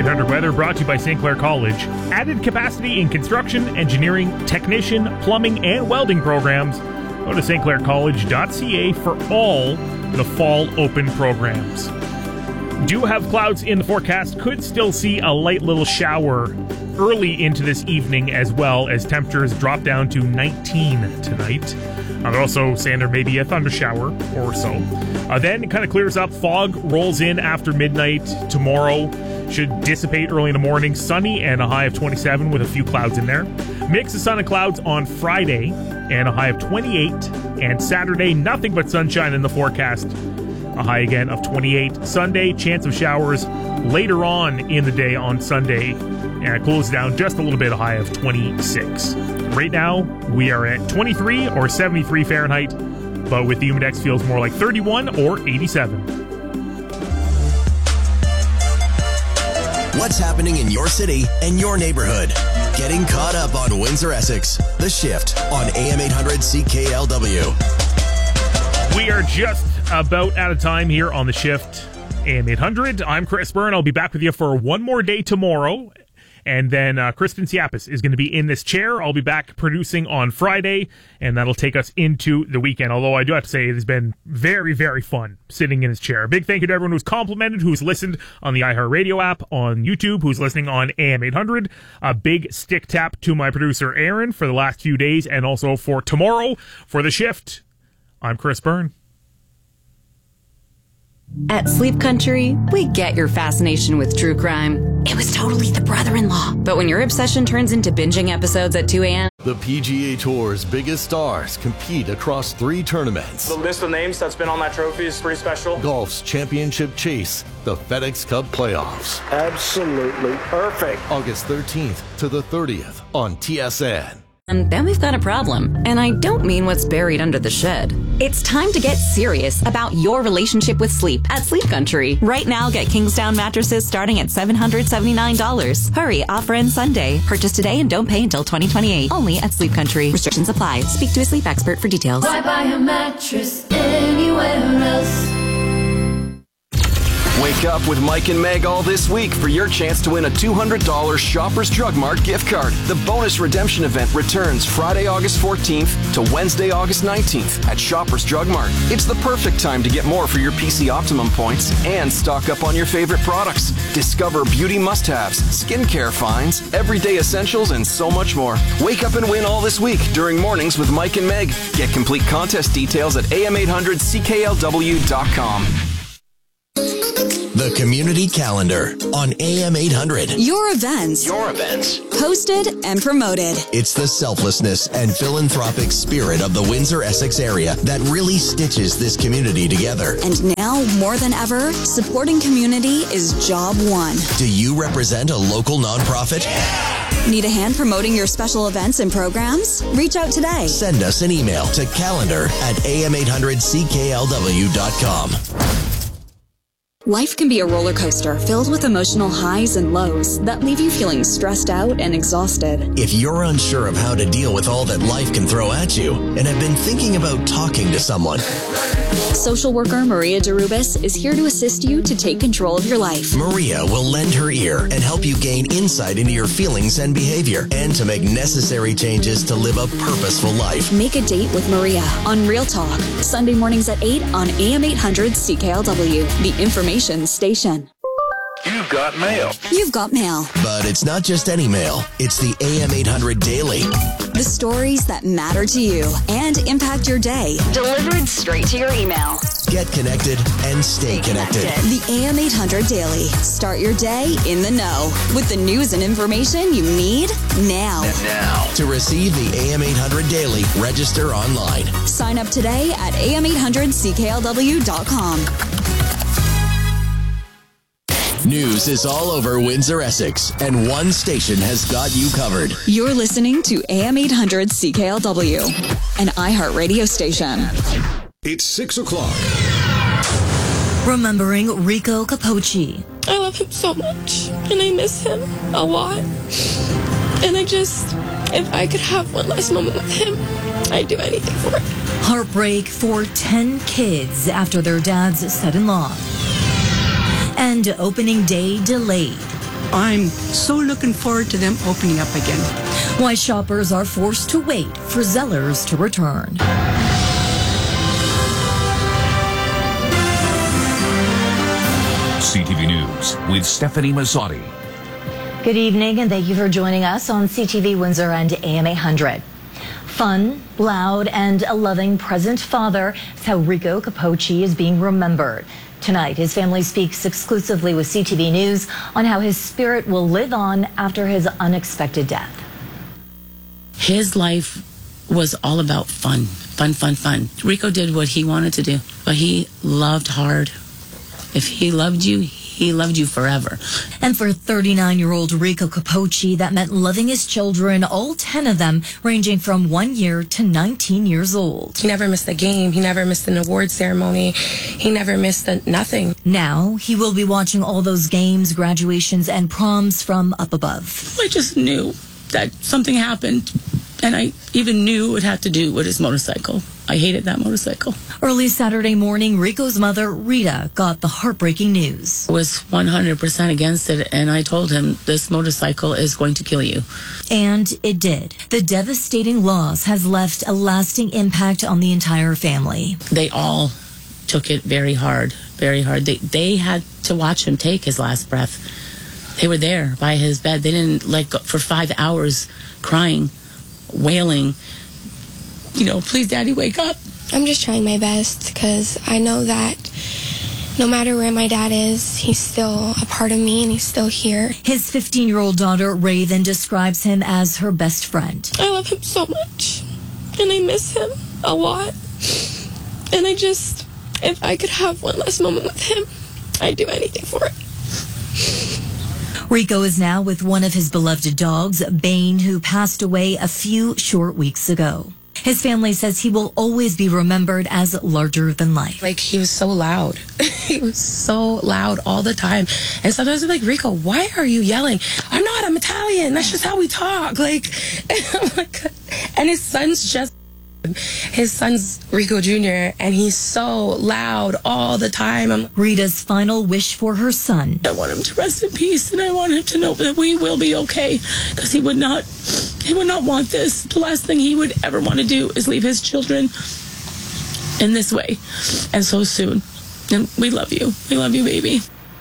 AM800 Weather brought to you by St. Clair College. Added capacity in construction, engineering, technician, plumbing, and welding programs. Go to stclaircollege.ca for all the fall open programs. Do have clouds in the forecast. Could still see a light little shower early into this evening as well, as temperatures drop down to 19 tonight. I'd also say there may be a thunder shower or so. Then it kind of clears up. Fog rolls in after midnight tomorrow. Should dissipate early in the morning. Sunny and a high of 27 with a few clouds in there. Mix of sun and clouds on Friday and a high of 28. And Saturday, nothing but sunshine in the forecast. A high again of 28. Sunday, chance of showers later on in the day on Sunday. And it cools down just a little bit, a high of 26. Right now, we are at 23 or 73 Fahrenheit, but with the Humidex feels more like 31 or 87. What's happening in your city and your neighborhood? Getting caught up on Windsor Essex. The Shift on AM800 CKLW. We are just about out of time here on The Shift. AM800. I'm Chris Byrne. I'll be back with you for one more day tomorrow. And then Kristen Siapis is going to be in this chair. I'll be back producing on Friday, and that'll take us into the weekend. Although I do have to say it has been very, very fun sitting in his chair. A big thank you to everyone who's complimented, who's listened on the iHeartRadio app, on YouTube, who's listening on AM800. A big stick tap to my producer, Aaron, for the last few days, and also for tomorrow for The Shift. I'm Chris Byrne. At Sleep Country, we get your fascination with true crime. It was totally the brother-in-law. But when your obsession turns into binging episodes at 2 a.m. The PGA Tour's biggest stars compete across 3 tournaments. The list of names that's been on that trophy is pretty special. Golf's championship chase, the FedEx Cup playoffs. Absolutely perfect. August 13th to the 30th on TSN. And then we've got a problem. And I don't mean what's buried under the shed. It's time to get serious about your relationship with sleep at Sleep Country. Right now, get Kingsdown mattresses starting at $779. Hurry, offer ends Sunday. Purchase today and don't pay until 2028. Only at Sleep Country. Restrictions apply. Speak to a sleep expert for details. Why buy a mattress anywhere else? Wake up with Mike and Meg all this week for your chance to win a $200 Shoppers Drug Mart gift card. The bonus redemption event returns Friday, August 14th to Wednesday, August 19th at Shoppers Drug Mart. It's the perfect time to get more for your PC Optimum points and stock up on your favorite products. Discover beauty must-haves, skincare finds, everyday essentials, and so much more. Wake up and win all this week during Mornings with Mike and Meg. Get complete contest details at am800cklw.com. The Community Calendar on AM800. Your events. Hosted and promoted. It's the selflessness and philanthropic spirit of the Windsor Essex area that really stitches this community together. And now, more than ever, supporting community is job one. Do you represent a local nonprofit? Need a hand promoting your special events and programs? Reach out today. Send us an email to calendar@am800cklw.com. Life can be a roller coaster filled with emotional highs and lows that leave you feeling stressed out and exhausted. If you're unsure of how to deal with all that life can throw at you and have been thinking about talking to someone, Social worker Maria Derubis is here to assist you to take control of your life. Maria will lend her ear and help you gain insight into your feelings and behavior and to make necessary changes to live a purposeful life. Make a date with Maria on Real Talk, Sunday mornings at 8 on AM800 CKLW, the information station. You've got mail. You've got mail. But it's not just any mail. It's the AM800 Daily. The stories that matter to you and impact your day. Delivered straight to your email. Get connected and stay connected. The AM800 Daily. Start your day in the know with the news and information you need now. To receive the AM800 Daily, register online. Sign up today at am800cklw.com. News is all over Windsor, Essex, and one station has got you covered. You're listening to AM800 CKLW, an iHeartRadio station. It's 6 o'clock. Remembering Rico Capocci. I love him so much, and I miss him a lot. And if I could have one last moment with him, I'd do anything for it. Heartbreak for 10 kids after their dad's sudden loss. And opening day delayed. I'm so looking forward to them opening up again. Why shoppers are forced to wait for Zellers to return. CTV News with Stephanie Mazzotti. Good evening, and thank you for joining us on CTV Windsor and AM 800. Fun, loud, and a loving present father is how Rico Capocci is being remembered. Tonight, his family speaks exclusively with CTV News on how his spirit will live on after his unexpected death. His life was all about fun. Rico did what he wanted to do, but he loved hard. If he loved you forever. And for 39-year-old Rico Capocci, that meant loving his children, all 10 of them, ranging from 1 year to 19 years old. He never missed a game. He never missed an award ceremony. He never missed nothing. Now, he will be watching all those games, graduations, and proms from up above. I just knew that something happened, and I even knew it had to do with his motorcycle. I hated that motorcycle. Early Saturday morning, Rico's mother, Rita, got the heartbreaking news. I was 100% against it, and I told him, this motorcycle is going to kill you. And it did. The devastating loss has left a lasting impact on the entire family. They all took it very hard, very hard. They had to watch him take his last breath. They were there by his bed. They didn't let go for 5 hours, crying, wailing. Please, Daddy, wake up. I'm just trying my best because I know that no matter where my dad is, he's still a part of me and he's still here. His 15-year-old daughter, Raven, describes him as her best friend. I love him so much and I miss him a lot. And if I could have one last moment with him, I'd do anything for it. Rico is now with one of his beloved dogs, Bane, who passed away a few short weeks ago. His family says he will always be remembered as larger than life. He was so loud. He was so loud all the time. And sometimes I'm like, Rico, why are you yelling? I'm Italian. That's just how we talk. And his son's Rico Jr., and he's so loud all the time. Rita's final wish for her son. I want him to rest in peace, and I want him to know that we will be okay, because he would not want this. The last thing he would ever want to do is leave his children in this way, and so soon. And we love you. We love you, baby.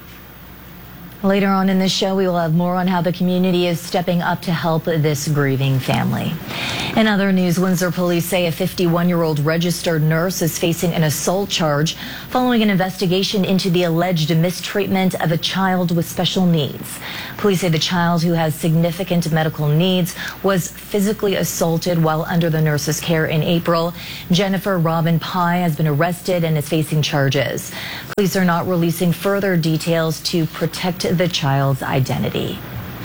Later on in this show, we will have more on how the community is stepping up to help this grieving family. In other news, Windsor police say a 51-year-old registered nurse is facing an assault charge following an investigation into the alleged mistreatment of a child with special needs. Police say the child, who has significant medical needs, was physically assaulted while under the nurse's care in April. Jennifer Robin Pye has been arrested and is facing charges. Police are not releasing further details to protect the child's identity.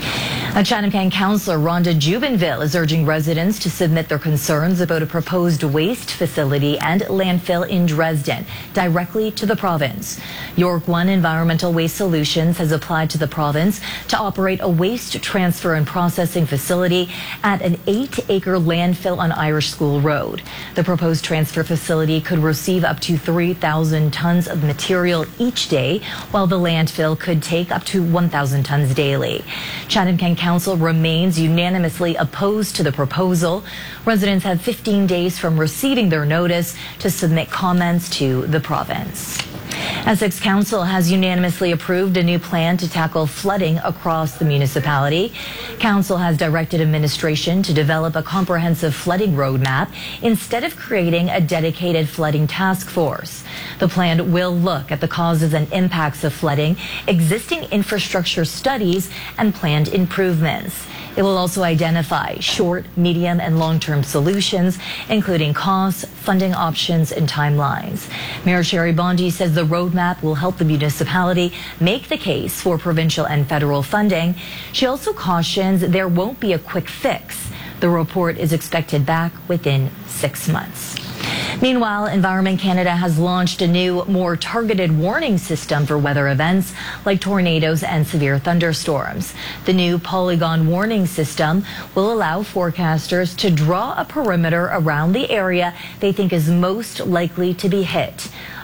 A Chatham-Kent councillor, Rhonda Jubenville, is urging residents to submit their concerns about a proposed waste facility and landfill in Dresden directly to the province. York One Environmental Waste Solutions has applied to the province to operate a waste transfer and processing facility at an 8-acre landfill on Irish School Road. The proposed transfer facility could receive up to 3,000 tons of material each day, while the landfill could take up to 1,000 tons daily. Chatham-Kent Council remains unanimously opposed to the proposal. Residents have 15 days from receiving their notice to submit comments to the province. Essex Council has unanimously approved a new plan to tackle flooding across the municipality. Council has directed administration to develop a comprehensive flooding roadmap instead of creating a dedicated flooding task force. The plan will look at the causes and impacts of flooding, existing infrastructure studies, and planned improvements. It will also identify short, medium, and long-term solutions, including costs, funding options, and timelines. Mayor Sherry Bondi says the roadmap will help the municipality make the case for provincial and federal funding. She also cautions there won't be a quick fix. The report is expected back within 6 months. Meanwhile, Environment Canada has launched a new, more targeted warning system for weather events like tornadoes and severe thunderstorms. The new Polygon warning system will allow forecasters to draw a perimeter around the area they think is most likely to be hit.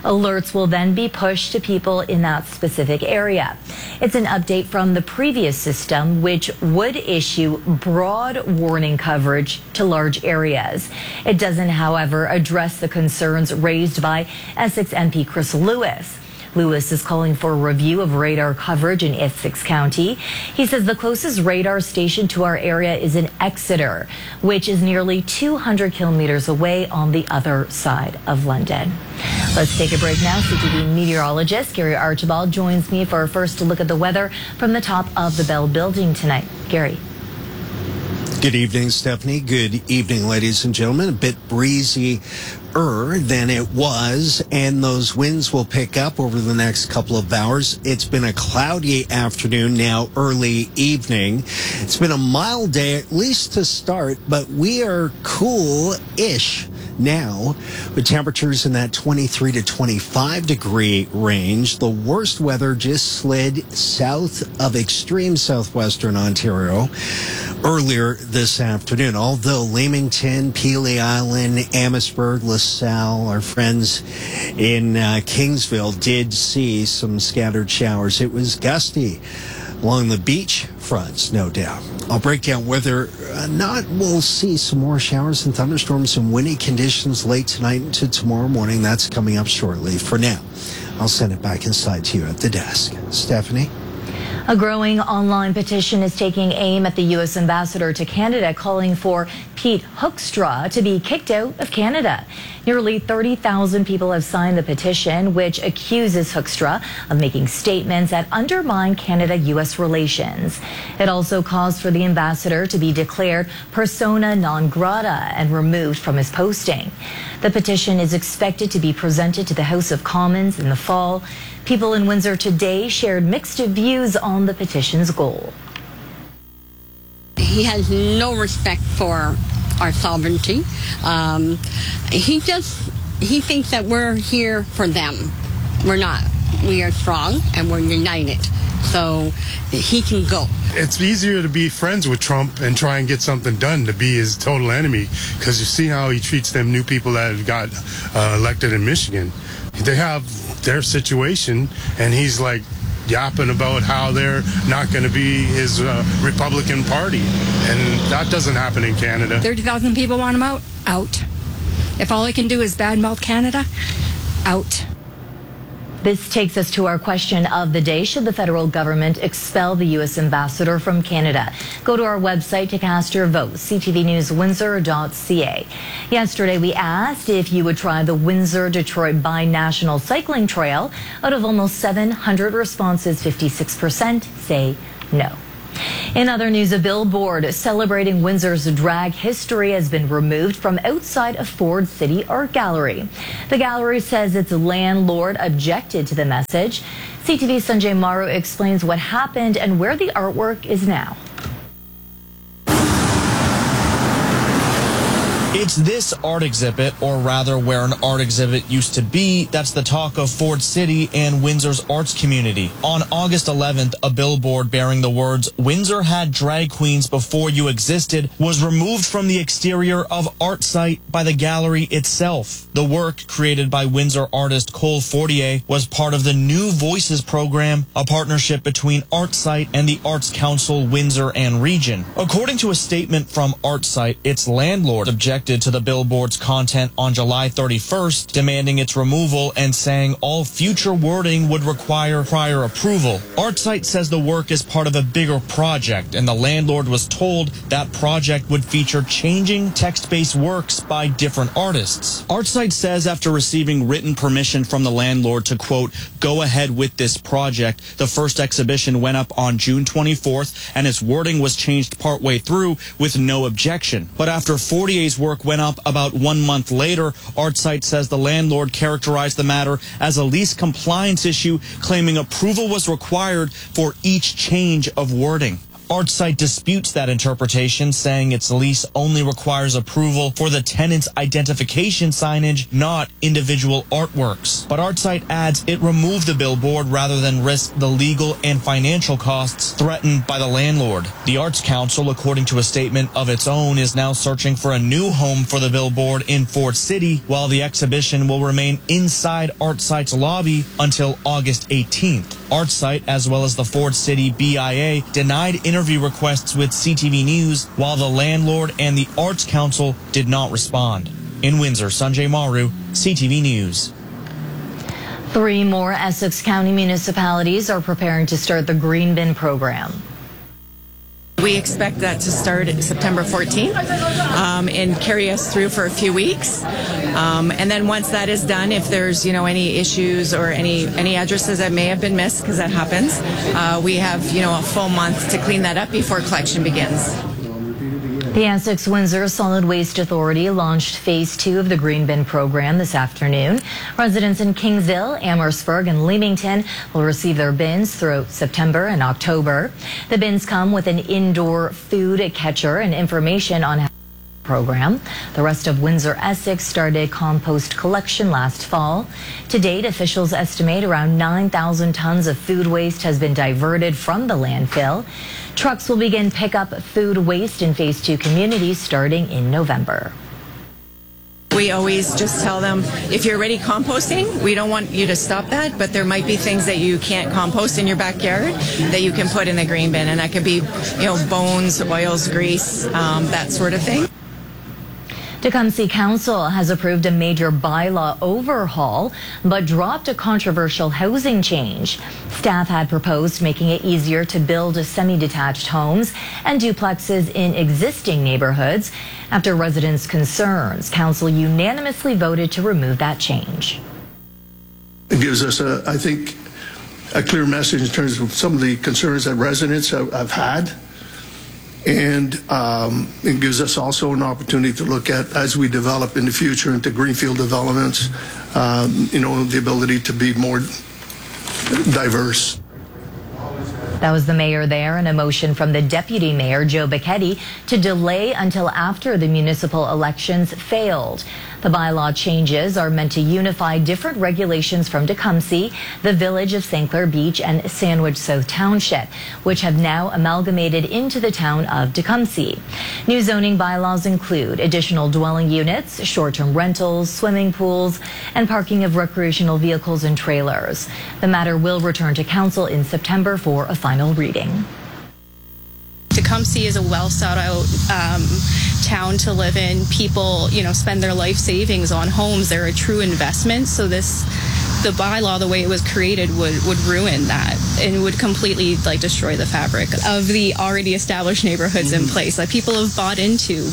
Alerts will then be pushed to people in that specific area. It's an update from the previous system, which would issue broad warning coverage to large areas. It doesn't, however, address the concerns raised by Essex MP Chris Lewis. Lewis is calling for a review of radar coverage in Essex County. He says the closest radar station to our area is in Exeter, which is nearly 200 kilometers away on the other side of London. Let's take a break now. CTV meteorologist Gary Archibald joins me for our first look at the weather from the top of the Bell Building tonight. Gary. Good evening, Stephanie. Good evening, ladies and gentlemen. A bit breezier than it was, and those winds will pick up over the next couple of hours. It's been a cloudy afternoon, now early evening. It's been a mild day, at least to start, but we are cool-ish now, with temperatures in that 23 to 25 degree range. The worst weather just slid south of extreme southwestern Ontario earlier this afternoon, although Leamington, Pelee Island, Amherstburg, LaSalle, our friends in Kingsville did see some scattered showers. It was gusty along the beach fronts, no doubt. I'll break down whether or not we'll see some more showers and thunderstorms and windy conditions late tonight into tomorrow morning. That's coming up shortly. For now, I'll send it back inside to you at the desk. Stephanie? A growing online petition is taking aim at the U.S. ambassador to Canada, calling for Pete Hoekstra to be kicked out of Canada. Nearly 30,000 people have signed the petition, which accuses Hoekstra of making statements that undermine Canada-U.S. relations. It also calls for the ambassador to be declared persona non grata and removed from his posting. The petition is expected to be presented to the House of Commons in the fall. People in Windsor today shared mixed views on the petition's goal. He has no respect for our sovereignty. He thinks that we're here for them. We're not. We are strong and we're united. So he can go. It's easier to be friends with Trump and try and get something done to be his total enemy, because you see how he treats them new people that have got elected in Michigan. They have their situation, and he's like yapping about how they're not going to be his Republican Party, and that doesn't happen in Canada. 30,000 people want him out? Out. If all he can do is badmouth Canada, out. This takes us to our question of the day. Should the federal government expel the U.S. ambassador from Canada? Go to our website to cast your vote, ctvnewswindsor.ca. Yesterday, we asked if you would try the Windsor-Detroit Bi-National Cycling Trail. Out of almost 700 responses, 56% say no. In other news, a billboard celebrating Windsor's drag history has been removed from outside a Ford City Art Gallery. The gallery says its landlord objected to the message. CTV's Sanjay Maru explains what happened and where the artwork is now. It's this art exhibit, or rather where an art exhibit used to be, that's the talk of Ford City and Windsor's arts community. On August 11th, a billboard bearing the words, "Windsor had drag queens before you existed," was removed from the exterior of Art Site by the gallery itself. The work, created by Windsor artist Cole Fortier, was part of the New Voices program, a partnership between Art Site and the Arts Council Windsor and Region. According to a statement from Art Site, its landlord objected to the billboard's content on July 31st, demanding its removal and saying all future wording would require prior approval. ArtSite says the work is part of a bigger project, and the landlord was told that project would feature changing text-based works by different artists. ArtSite says after receiving written permission from the landlord to, quote, go ahead with this project, the first exhibition went up on June 24th, and its wording was changed partway through with no objection. But after Fortier's work went up about 1 month later, ArtSite says the landlord characterized the matter as a lease compliance issue, claiming approval was required for each change of wording. ArtSite disputes that interpretation, saying its lease only requires approval for the tenant's identification signage, not individual artworks. But ArtSite adds it removed the billboard rather than risk the legal and financial costs threatened by the landlord. The Arts Council, according to a statement of its own, is now searching for a new home for the billboard in Fort City, while the exhibition will remain inside ArtSite's lobby until August 18th. ArtSite, as well as the Fort City BIA, denied interview requests with CTV News, while the landlord and the Arts Council did not respond. In Windsor, Sanjay Maru, CTV News. 3 more Essex County municipalities are preparing to start the Green Bin program. We expect that to start September 14th and carry us through for a few weeks. And then once that is done, if there's, any issues or any addresses that may have been missed, because that happens, we have, a full month to clean that up before collection begins. The Essex Windsor Solid Waste Authority launched Phase 2 of the Green Bin program this afternoon. Residents in Kingsville, Amherstburg, and Leamington will receive their bins throughout September and October. The bins come with an indoor food catcher and information on how program. The rest of Windsor Essex started compost collection last fall. To date, officials estimate around 9,000 tons of food waste has been diverted from the landfill. Trucks will begin pick up food waste in Phase 2 communities starting in November. We always just tell them, if you're already composting, we don't want you to stop that, but there might be things that you can't compost in your backyard that you can put in the green bin, and that could be, bones, oils, grease, that sort of thing. Tecumseh Council has approved a major bylaw overhaul, but dropped a controversial housing change. Staff had proposed making it easier to build semi-detached homes and duplexes in existing neighborhoods. After residents' concerns, Council unanimously voted to remove that change. It gives us, I think, a clear message in terms of some of the concerns that residents have had. And it gives us also an opportunity to look at, as we develop in the future into greenfield developments, the ability to be more diverse. That was the mayor there, and a motion from the deputy mayor, Joe Becchetti, to delay until after the municipal elections failed. The bylaw changes are meant to unify different regulations from Tecumseh, the village of St. Clair Beach, and Sandwich South Township, which have now amalgamated into the town of Tecumseh. New zoning bylaws include additional dwelling units, short-term rentals, swimming pools, and parking of recreational vehicles and trailers. The matter will return to council in September for a final reading. Tecumseh is a well sought out town to live in. People, spend their life savings on homes. They're a true investment. So the bylaw, the way it was created, would ruin that and would completely destroy the fabric of the already established neighborhoods in place that people have bought into.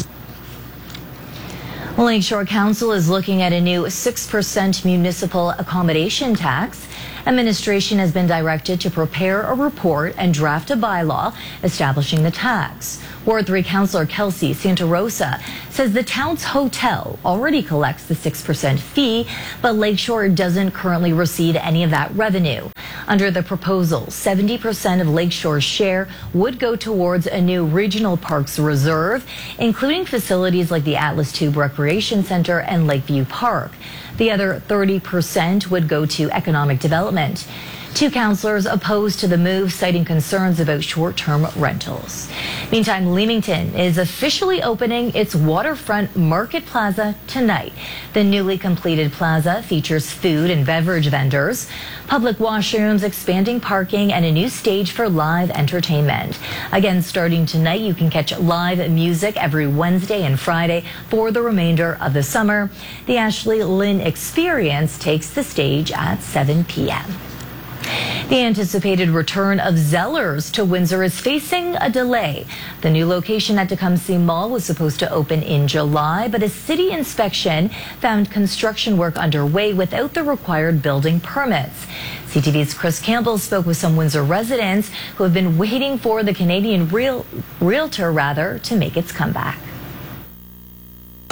Lakeshore Council is looking at a new 6% municipal accommodation tax. Administration has been directed to prepare a report and draft a bylaw establishing the tax. Ward 3 Councillor Kelsey Santa Rosa says the town's hotel already collects the 6% fee, but Lakeshore doesn't currently receive any of that revenue. Under the proposal, 70% of Lakeshore's share would go towards a new regional parks reserve, including facilities like the Atlas Tube Recreation Center and Lakeview Park. The other 30% would go to economic development. 2 councillors opposed to the move, citing concerns about short-term rentals. Meantime, Leamington is officially opening its waterfront market plaza tonight. The newly completed plaza features food and beverage vendors, public washrooms, expanding parking, and a new stage for live entertainment. Again, starting tonight, you can catch live music every Wednesday and Friday for the remainder of the summer. The Ashley Lynn Experience takes the stage at 7 p.m. The anticipated return of Zellers to Windsor is facing a delay. The new location at Tecumseh Mall was supposed to open in July, but a city inspection found construction work underway without the required building permits. CTV's Chris Campbell spoke with some Windsor residents who have been waiting for the Canadian Realtor to make its comeback.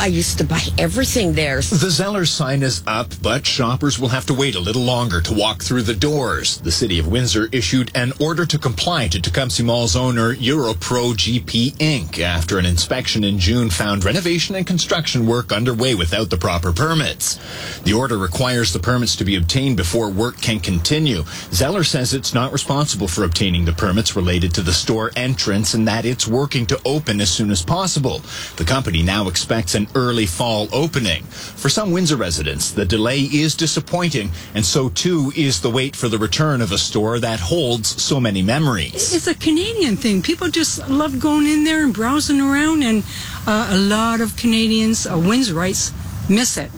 I used to buy everything there. The Zellers sign is up, but shoppers will have to wait a little longer to walk through the doors. The City of Windsor issued an order to comply to Tecumseh Mall's owner, Europro GP Inc., after an inspection in June found renovation and construction work underway without the proper permits. The order requires the permits to be obtained before work can continue. Zeller says it's not responsible for obtaining the permits related to the store entrance and that it's working to open as soon as possible. The company now expects an early fall opening. For some Windsor residents, the delay is disappointing, and so too is the wait for the return of a store that holds so many memories. It's a Canadian thing. People just love going in there and browsing around, and a lot of Canadians, Windsorites, miss it.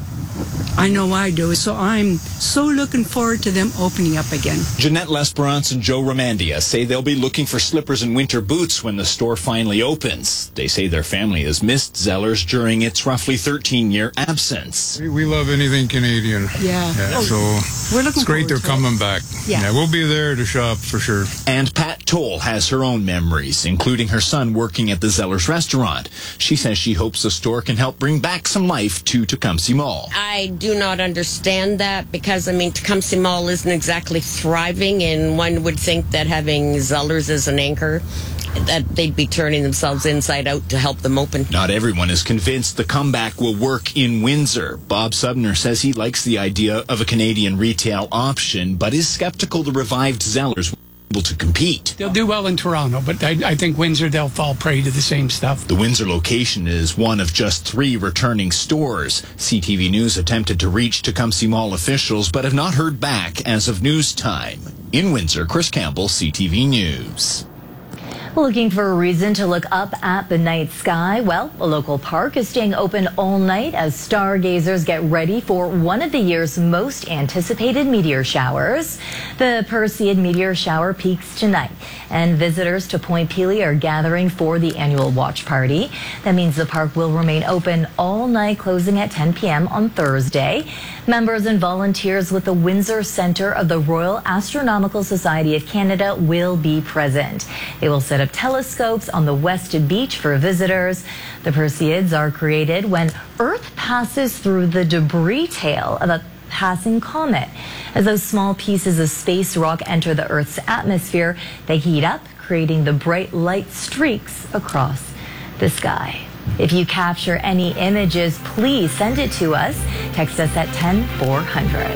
I know I do. So I'm so looking forward to them opening up again. Jeanette Lesperance and Joe Romandia say they'll be looking for slippers and winter boots when the store finally opens. They say their family has missed Zellers during its roughly 13-year absence. We love anything Canadian. Yeah. So it's great they're coming back. Yeah, we'll be there to shop for sure. And Pat Toll has her own memories, including her son working at the Zellers restaurant. She says she hopes the store can help bring back some life to Tecumseh Mall. I do not understand that because, Tecumseh Mall isn't exactly thriving, and one would think that having Zellers as an anchor, that they'd be turning themselves inside out to help them open. Not everyone is convinced the comeback will work in Windsor. Bob Subner says he likes the idea of a Canadian retail option, but is skeptical the revived Zellers will be able to compete. They'll do well in Toronto, but I think Windsor, they'll fall prey to the same stuff. The Windsor location is one of just 3 returning stores. CTV News attempted to reach Tecumseh Mall officials, but have not heard back as of news time. In Windsor, Chris Campbell, CTV News. Looking for a reason to look up at the night sky? Well, a local park is staying open all night as stargazers get ready for one of the year's most anticipated meteor showers. The Perseid meteor shower peaks tonight, and visitors to Point Pelee are gathering for the annual watch party. That means the park will remain open all night, closing at 10 p.m. on Thursday. Members and volunteers with the Windsor Center of the Royal Astronomical Society of Canada will be present. They will set up telescopes on the West Beach for visitors. The Perseids are created when Earth passes through the debris tail of a passing comet. As those small pieces of space rock enter the Earth's atmosphere, they heat up, creating the bright light streaks across the sky. If you capture any images, please send it to us. Text us at 10400.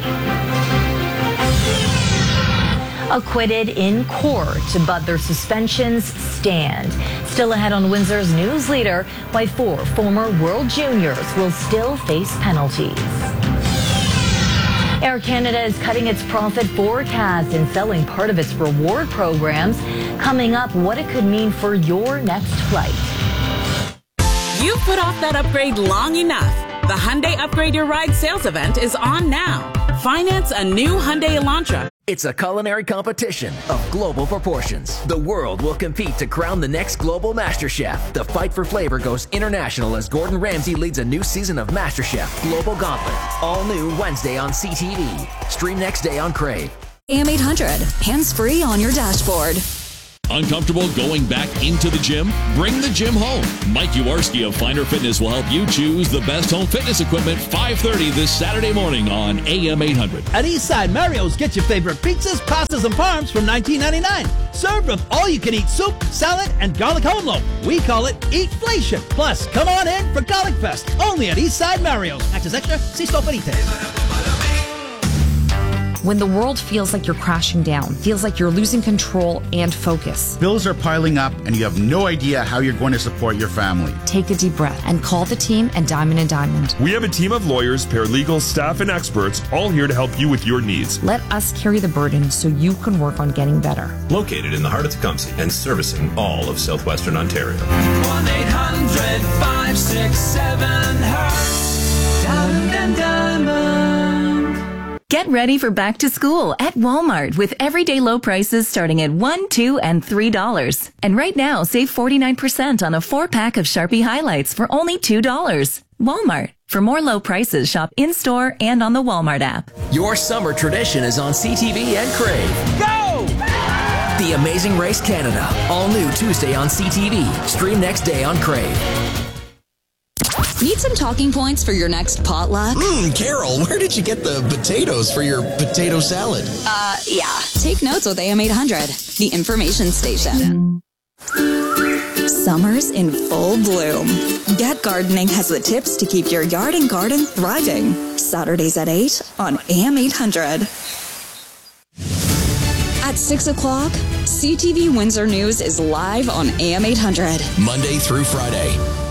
Acquitted in court, but their suspensions stand. Still ahead on Windsor's News Leader, why 4 former World Juniors will still face penalties. Air Canada is cutting its profit forecast and selling part of its reward programs. Coming up, what it could mean for your next flight. You've put off that upgrade long enough. The Hyundai Upgrade Your Ride sales event is on now. Finance a new Hyundai Elantra. It's a culinary competition of global proportions. The world will compete to crown the next global MasterChef. The fight for flavor goes international as Gordon Ramsay leads a new season of MasterChef Global Gauntlet. All new Wednesday on CTV. Stream next day on Crave. AM 800, hands-free on your dashboard. Uncomfortable going back into the gym? Bring the gym home. Mike Uwarski of Finer Fitness will help you choose the best home fitness equipment 5:30 this Saturday morning on AM 800. At Eastside Mario's, get your favorite pizzas, pastas, and parms from $19.99. Served with all-you-can-eat soup, salad, and garlic home loaf. We call it Eatflation. Plus, come on in for Garlic Fest. Only at Eastside Mario's. Access extra, see store for details. When the world feels like you're crashing down, feels like you're losing control and focus. Bills are piling up and you have no idea how you're going to support your family. Take a deep breath and call the team at Diamond & Diamond. We have a team of lawyers, paralegals, staff, and experts all here to help you with your needs. Let us carry the burden so you can work on getting better. Located in the heart of Tecumseh and servicing all of southwestern Ontario. 1-800-567-HERTZ. Diamond & Diamond. Get ready for back to school at Walmart with everyday low prices starting at $1, $2, and $3. And right now, save 49% on a 4-pack of Sharpie highlights for only $2. Walmart. For more low prices, shop in-store and on the Walmart app. Your summer tradition is on CTV and Crave. Go! The Amazing Race Canada. All new Tuesday on CTV. Stream next day on Crave. Need some talking points for your next potluck? Carol, where did you get the potatoes for your potato salad? Yeah. Take notes with AM 800, the information station. Summer's in full bloom. Get Gardening has the tips to keep your yard and garden thriving. Saturdays at 8 on AM 800. At 6 o'clock, CTV Windsor News is live on AM 800. Monday through Friday.